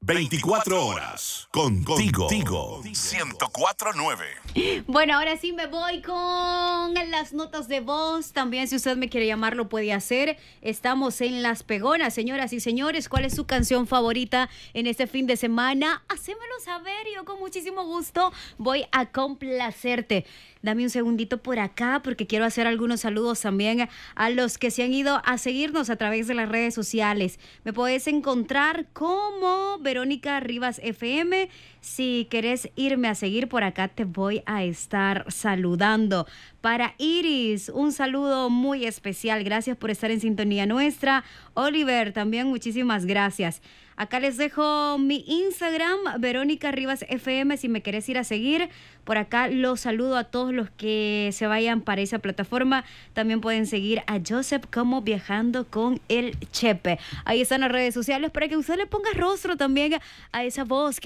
24 horas. Contigo. 104.9. Bueno, ahora sí me voy con las notas de voz. También, si usted me quiere llamar, lo puede hacer. Estamos en Las Pegonas, señoras y señores. ¿Cuál es su canción favorita en este fin de semana? Hacémelo saber. Yo con muchísimo gusto voy a complacerte. Dame un segundito por acá porque quiero hacer algunos saludos también a los que se han ido a seguirnos a través de las redes sociales. Me puedes encontrar como Verónica Rivas FM. Si querés irme a seguir por acá, te voy a estar saludando. Para Iris, un saludo muy especial. Gracias por estar en sintonía nuestra. Oliver, también muchísimas gracias. Acá les dejo mi Instagram, Verónica Rivas FM, si me querés ir a seguir. Por acá los saludo a todos los que se vayan para esa plataforma. También pueden seguir a Joseph como Viajando con el Chepe. Ahí están las redes sociales para que usted le ponga rostro también a esa voz